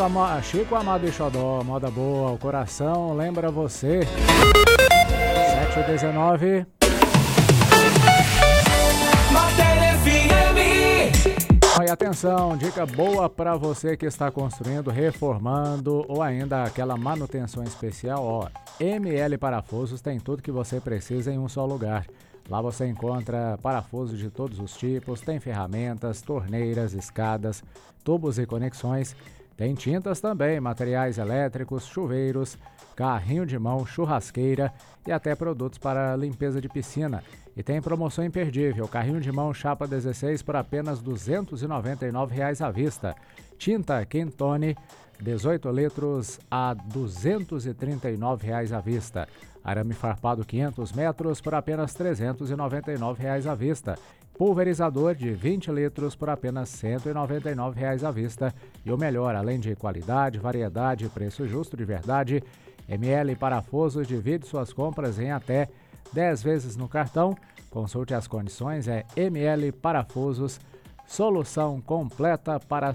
Chico Amado e Xodó, moda boa, o coração lembra você. 7h19. E atenção, dica boa para você que está construindo, reformando ou ainda aquela manutenção especial. ML Parafusos tem tudo que você precisa em um só lugar. Lá você encontra parafusos de todos os tipos, tem ferramentas, torneiras, escadas, tubos e conexões. Tem tintas também, materiais elétricos, chuveiros, carrinho de mão, churrasqueira e até produtos para limpeza de piscina. E tem promoção imperdível, carrinho de mão chapa 16 por apenas R$ 299 à vista. Tinta Quintone, 18 litros a R$ 239 à vista. Arame farpado 500 metros por apenas R$ 399 à vista. Pulverizador de 20 litros por apenas R$ 199 à vista. E o melhor, além de qualidade, variedade e preço justo de verdade, ML Parafusos divide suas compras em até 10 vezes no cartão. Consulte as condições, é ML Parafusos, solução completa para